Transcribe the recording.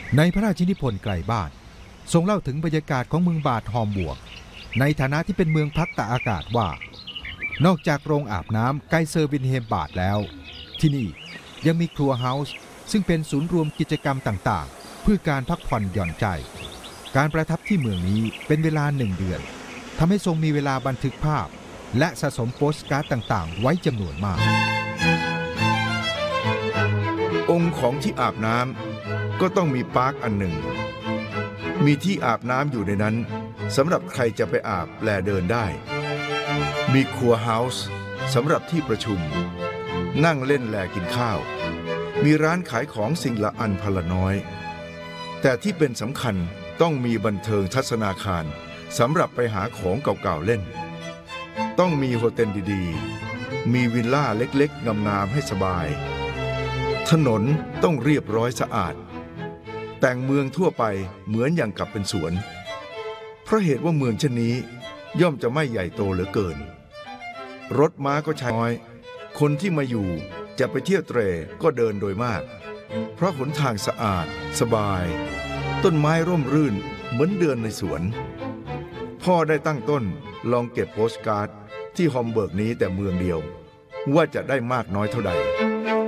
ในพระราชนิพนธ์ไกลบ้านทรงเล่าถึงบรรยากาศของเมืองบาดฮอมบวกในฐานะที่เป็นเมืองพักตากอากาศว่านอกจากโรงอาบน้ำไกเซอร์วินเฮมบาดแล้วที่นี่ยังมีครัวเฮาส์ซึ่งเป็นศูนย์รวมกิจกรรมต่างๆเพื่อการพักผ่อนหย่อนใจการประทับที่เมืองนี้เป็นเวลา1 เดือนทำให้ทรงมีเวลาบันทึกภาพและสะสมโปสการ์ดต่างๆไว้จำนวนมากองค์ของที่อาบน้ำก็ต้องมีปาร์คอันหนึ่งมีที่อาบน้ำอยู่ในนั้นสำหรับใครจะไปอาบแลเดินได้มีครัวเฮาส์สำหรับที่ประชุมนั่งเล่นแลกินข้าวมีร้านขายของสิ่งละอันพละน้อยแต่ที่เป็นสำคัญต้องมีบันเทิงทัศนาคารสำหรับไปหาของเก่าๆเล่นต้องมีโฮเทลดีๆมีวิลล่าเล็กๆงามๆให้สบายถนนต้องเรียบร้อยสะอาดแต่งเมืองทั่วไปเหมือนอย่างกับเป็นสวนเพราะเหตุว่าเมืองเช่นนี้ย่อมจะไม่ใหญ่โตเหลือเกินรถม้าก็ใช้น้อยคนที่มาอยู่จะไปเที่ยวเตร่ก็เดินโดยมากเพราะหนทางสะอาดสบายต้นไม้ร่มรื่นเหมือนเดือนในสวนพ่อได้ตั้งต้นลองเก็บโปสการ์ดที่ฮอมเบิร์กนี้แต่เมืองเดียวว่าจะได้มากน้อยเท่าใด